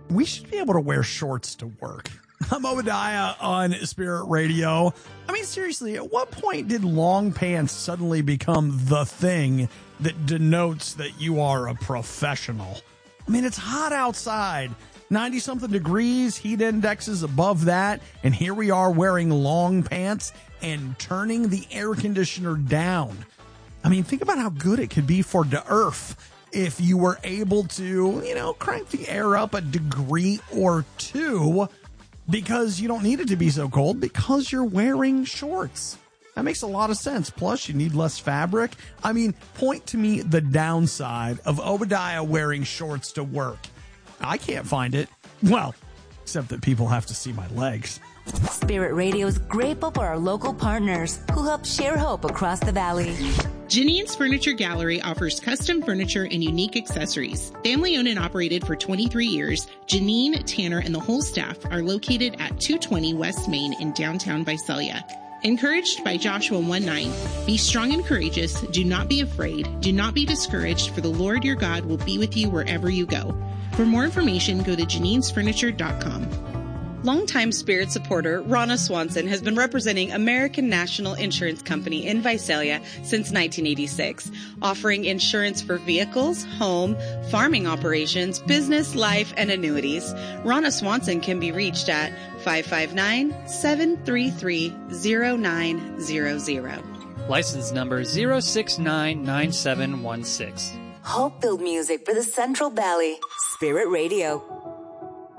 we should be able to wear shorts to work. I'm Obadiah on Spirit Radio. I mean, seriously, at what point did long pants suddenly become the thing that denotes that you are a professional? I mean, it's hot outside, 90-something degrees, heat index is above that, and here we are wearing long pants and turning the air conditioner down. I mean, think about how good it could be for the earth if you were able to, crank the air up a degree or two, because you don't need it to be so cold because you're wearing shorts. That makes a lot of sense. Plus, you need less fabric. I mean, point to me the downside of Obadiah wearing shorts to work. I can't find it. Well, except that people have to see my legs. Spirit Radio is grateful for our local partners who help share hope across the valley. Janine's Furniture Gallery offers custom furniture and unique accessories. Family owned and operated for 23 years, Janine, Tanner, and the whole staff are located at 220 West Main in downtown Visalia. Encouraged by Joshua 1:9, be strong and courageous, do not be afraid, do not be discouraged, for the Lord your God will be with you wherever you go. For more information, go to janinesfurniture.com. Longtime Spirit supporter Ronna Swanson has been representing American National Insurance Company in Visalia since 1986, offering insurance for vehicles, home, farming operations, business, life, and annuities. Ronna Swanson can be reached at 559-733-0900. License number 0699716. Hope-filled music for the Central Valley. Spirit Radio.